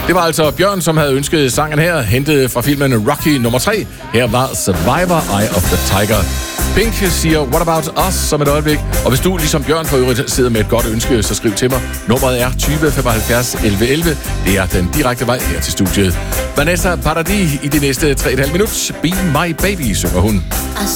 Det var altså Bjørn, som havde ønsket sangen her, hentet fra filmen Rocky nummer 3. Her var Survivor, Eye of the Tiger. Pink siger What About Us som et øjeblik. Og hvis du, ligesom Bjørn for øvrigt, sidder med et godt ønske, så skriv til mig. Nummeret er 20 75 11 11. Det er den direkte vej her til studiet. Vanessa Paradis i de næste 3,5 minutter. Be My Baby, synger hun.